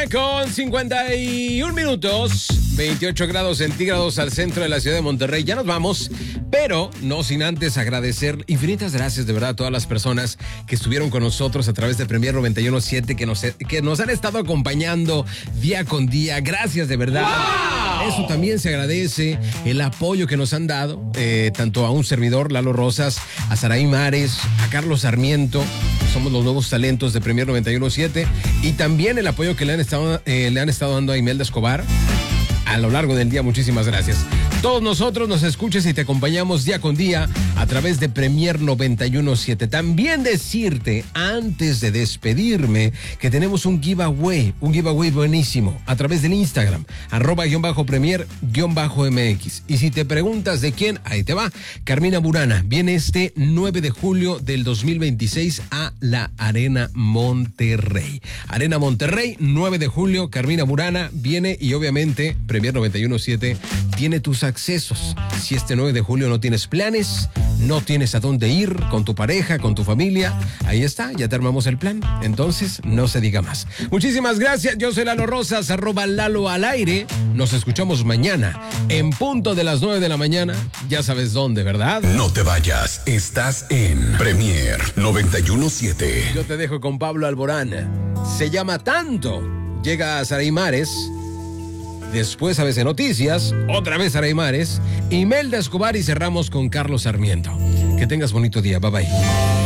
Con 51 minutos, 28 grados centígrados al centro de la ciudad de Monterrey. Ya nos vamos, pero no sin antes agradecer infinitas gracias de verdad a todas las personas que estuvieron con nosotros a través de Premier 91.7, que nos han estado acompañando día con día. Gracias de verdad. ¡Wow! Eso también se agradece, el apoyo que nos han dado, tanto a un servidor, Lalo Rosas, a Saraí Mares, a Carlos Sarmiento. Somos los nuevos talentos de Premier 91.7, y también el apoyo que le han estado dando a Imelda Escobar a lo largo del día. Muchísimas gracias. Todos nosotros nos escuches y te acompañamos día con día a través de Premier 91.7. También decirte, antes de despedirme, que tenemos un giveaway buenísimo a través del Instagram, @Premier_MX. Y si te preguntas de quién, ahí te va. Carmina Burana viene este 9 de julio del 2026 a la Arena Monterrey. Arena Monterrey, 9 de julio, Carmina Burana viene, y obviamente Premier 91.7 tiene tus accesos. Si este 9 de julio no tienes planes, no tienes a dónde ir con tu pareja, con tu familia, ahí está, ya te armamos el plan. Entonces, no se diga más. Muchísimas gracias. Yo soy Lalo Rosas, @Lalo al aire. Nos escuchamos mañana en punto de las 9 de la mañana. Ya sabes dónde, ¿verdad? No te vayas, estás en Premier 91.7. Yo te dejo con Pablo Alborán. Se llama Tanto. Llega a Saraí Mares. Después ABC Noticias, otra vez Saraí Mares, Imelda Escobar, y cerramos con Carlos Sarmiento. Que tengas bonito día, bye bye.